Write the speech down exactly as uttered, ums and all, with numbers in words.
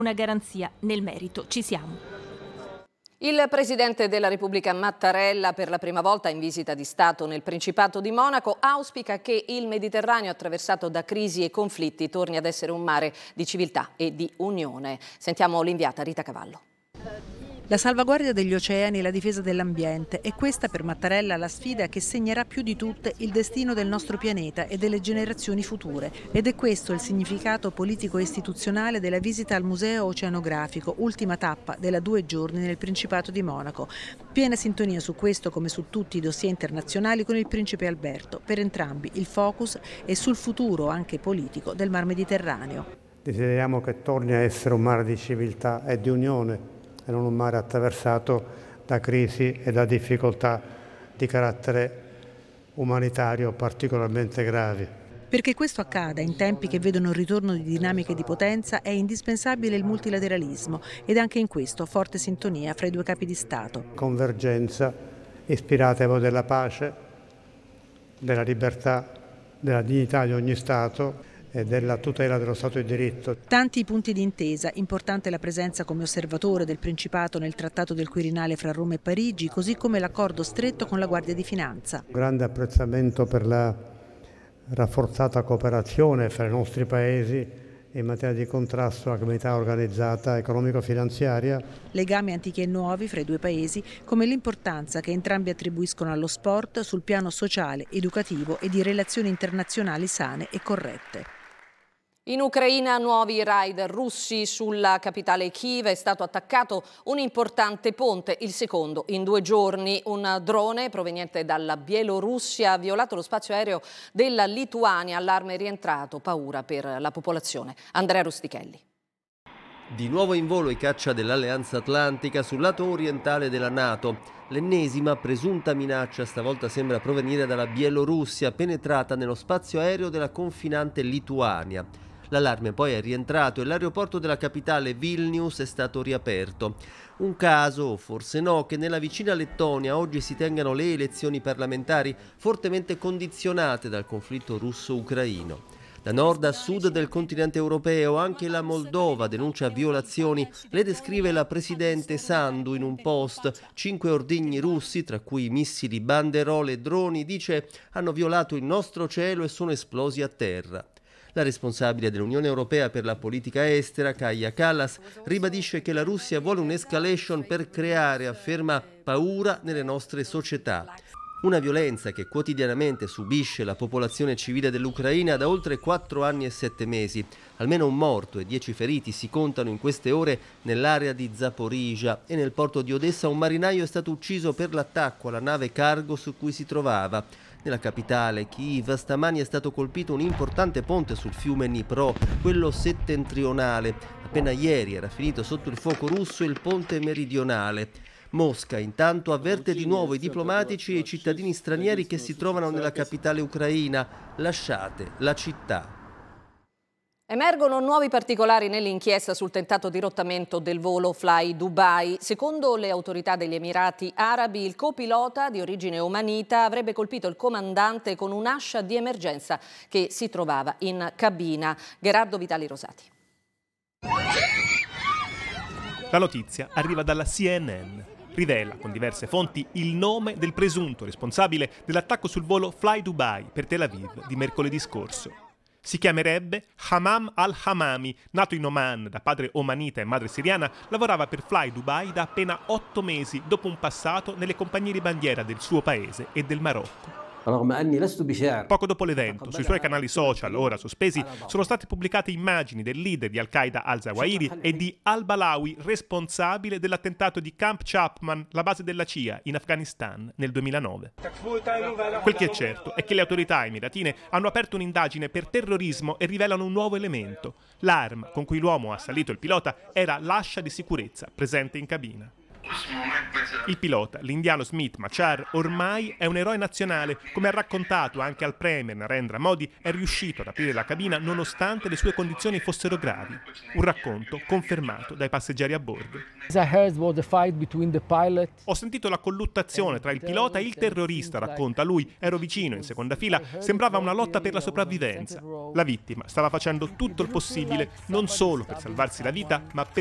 una garanzia nel merito. Ci siamo. Il Presidente della Repubblica Mattarella, per la prima volta in visita di Stato nel Principato di Monaco, auspica che il Mediterraneo, attraversato da crisi e conflitti, torni ad essere un mare di civiltà e di unione. Sentiamo l'inviata Rita Cavallo. La salvaguardia degli oceani e la difesa dell'ambiente è questa per Mattarella la sfida che segnerà più di tutte il destino del nostro pianeta e delle generazioni future. Ed è questo il significato politico e istituzionale della visita al Museo Oceanografico, ultima tappa della due giorni nel Principato di Monaco. Piena sintonia su questo come su tutti i dossier internazionali con il Principe Alberto. Per entrambi il focus è sul futuro anche politico del Mar Mediterraneo. Desideriamo che torni a essere un mare di civiltà e di unione, e non un mare attraversato da crisi e da difficoltà di carattere umanitario particolarmente gravi. Perché questo accada in tempi che vedono il ritorno di dinamiche di potenza è indispensabile il multilateralismo ed anche in questo forte sintonia fra i due capi di Stato. Convergenza ispirata ai valori della pace, della libertà, della dignità di ogni Stato e della tutela dello Stato di diritto. Tanti i punti di intesa, importante la presenza come osservatore del Principato nel Trattato del Quirinale fra Roma e Parigi, così come l'accordo stretto con la Guardia di Finanza. Grande apprezzamento per la rafforzata cooperazione fra i nostri paesi in materia di contrasto alla criminalità organizzata economico-finanziaria. Legami antichi e nuovi fra i due paesi, come l'importanza che entrambi attribuiscono allo sport sul piano sociale, educativo e di relazioni internazionali sane e corrette. In Ucraina nuovi raid russi sulla capitale Kiev, è stato attaccato un importante ponte, il secondo in due giorni. Un drone proveniente dalla Bielorussia ha violato lo spazio aereo della Lituania, allarme rientrato, paura per la popolazione. Andrea Rustichelli. Di nuovo in volo i caccia dell'Alleanza Atlantica sul lato orientale della NATO. L'ennesima presunta minaccia stavolta sembra provenire dalla Bielorussia, penetrata nello spazio aereo della confinante Lituania. L'allarme poi è rientrato e l'aeroporto della capitale Vilnius è stato riaperto. Un caso, o forse no, che nella vicina Lettonia oggi si tengano le elezioni parlamentari fortemente condizionate dal conflitto russo-ucraino. Da nord a sud del continente europeo anche la Moldova denuncia violazioni, le descrive la presidente Sandu in un post. Cinque ordigni russi, tra cui missili, banderole e droni, dice, hanno violato il nostro cielo e sono esplosi a terra. La responsabile dell'Unione Europea per la politica estera, Kaja Kallas, ribadisce che la Russia vuole un'escalation per creare, afferma, paura nelle nostre società. Una violenza che quotidianamente subisce la popolazione civile dell'Ucraina da oltre quattro anni e sette mesi. Almeno un morto e dieci feriti si contano in queste ore nell'area di Zaporizhzhia e nel porto di Odessa un marinaio è stato ucciso per l'attacco alla nave cargo su cui si trovava. Nella capitale, Kiev, stamani è stato colpito un importante ponte sul fiume Dnipro, quello settentrionale. Appena ieri era finito sotto il fuoco russo il ponte meridionale. Mosca intanto avverte di nuovo i diplomatici e i cittadini stranieri che si trovano nella capitale ucraina: lasciate la città. Emergono nuovi particolari nell'inchiesta sul tentato dirottamento del volo Fly Dubai. Secondo le autorità degli Emirati Arabi, il copilota di origine omanita avrebbe colpito il comandante con un'ascia di emergenza che si trovava in cabina. Gerardo Vitali Rosati. La notizia arriva dalla C N N. Rivela con diverse fonti il nome del presunto responsabile dell'attacco sul volo Fly Dubai per Tel Aviv di mercoledì scorso. Si chiamerebbe Hamam al-Hamami, nato in Oman da padre omanita e madre siriana, lavorava per Fly Dubai da appena otto mesi dopo un passato nelle compagnie di bandiera del suo paese e del Marocco. Poco dopo l'evento, sui suoi canali social, ora sospesi, sono state pubblicate immagini del leader di Al-Qaeda al-Zawahiri e di al-Balawi, responsabile dell'attentato di Camp Chapman, la base della C I A, in Afghanistan nel duemilanove. Quel che è certo è che le autorità emiratine hanno aperto un'indagine per terrorismo e rivelano un nuovo elemento. L'arma con cui l'uomo ha assalito il pilota era l'ascia di sicurezza presente in cabina. Il pilota, l'indiano Smith Machar, ormai è un eroe nazionale. Come ha raccontato anche al premier Narendra Modi, è riuscito ad aprire la cabina nonostante le sue condizioni fossero gravi. Un racconto confermato dai passeggeri a bordo. Ho sentito la colluttazione tra il pilota e il terrorista, racconta lui. Ero vicino, in seconda fila, sembrava una lotta per la sopravvivenza. La vittima stava facendo tutto il possibile, non solo per salvarsi la vita, ma per